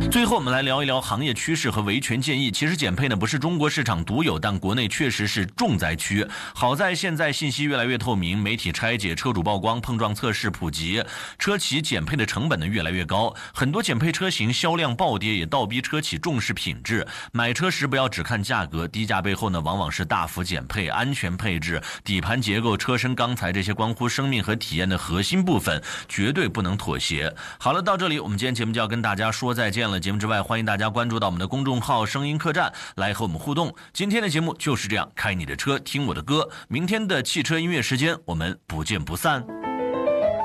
最后我们来聊一聊行业趋势和维权建议。其实减配呢不是中国市场独有，但国内确实是重灾区。好在现在信息越来越透明，媒体拆解、车主曝光、碰撞测试普及，车企减配的成本呢越来越高，很多减配车型销量暴跌，也倒逼车企重视品质。买车时不要只看价格，低价背后呢往往是大幅减配、安全配置、底盘结构、车身钢材这些关乎生命和体验的核心部分，绝对不能妥协。好了，到这里我们今天节目就要跟大家说再见了。节目之外，欢迎大家关注到我们的公众号声音客栈来和我们互动。今天的节目就是这样，开你的车听我的歌，明天的汽车音乐时间我们不见不散。